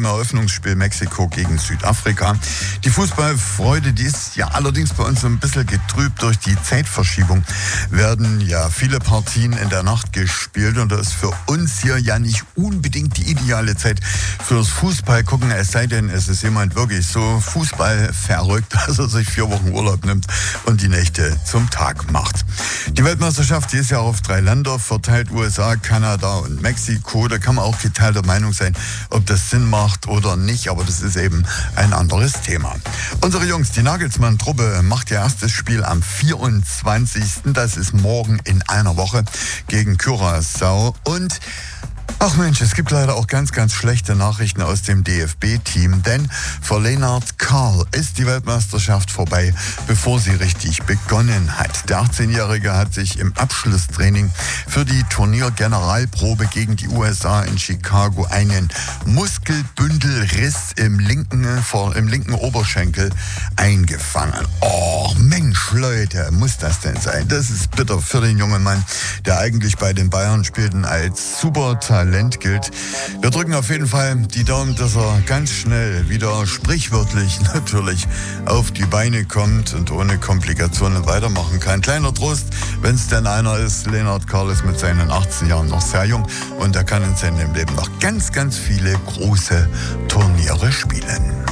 im Eröffnungsspiel Mexiko gegen Südafrika. Die Fußballfreude, die ist ja allerdings bei uns so ein bisschen getrübt durch die Zeitverschiebung. Werden ja viele Partien in der Nacht gespielt und das ist für uns hier ja nicht unbedingt die ideale Zeit fürs Fußball gucken, es sei denn, es ist jemand wirklich so fußballverrückt, dass er sich 4 Wochen Urlaub nimmt und die Nächte zum Tag macht. Die Weltmeisterschaft, die ist ja auf 3 Länder verteilt, USA, Kanada und Mexiko. Da kann man auch geteilter Meinung sein, ob das Sinn macht oder nicht, aber das ist eben ein anderes Thema. Unsere Jungs, die Nagelsmann-Truppe, macht ihr erstes Spiel am 24. Das ist morgen in einer Woche gegen Curaçao. Und ach Mensch, es gibt leider auch ganz, ganz schlechte Nachrichten aus dem DFB-Team, denn für Lennart Karl ist die Weltmeisterschaft vorbei, bevor sie richtig begonnen hat. Der 18-Jährige hat sich im Abschlusstraining für die Turniergeneralprobe gegen die USA in Chicago einen Muskelbündelriss im linken Oberschenkel eingefangen. Oh Mensch, Leute, muss das denn sein? Das ist bitter für den jungen Mann, der eigentlich bei den Bayern spielt und als super Talent gilt. Wir drücken auf jeden Fall die Daumen, dass er ganz schnell wieder sprichwörtlich natürlich auf die Beine kommt und ohne Komplikationen weitermachen kann. Kleiner Trost, wenn es denn einer ist, Lennart Karl ist mit seinen 18 Jahren noch sehr jung und er kann in seinem Leben noch ganz, ganz viele große Turniere spielen.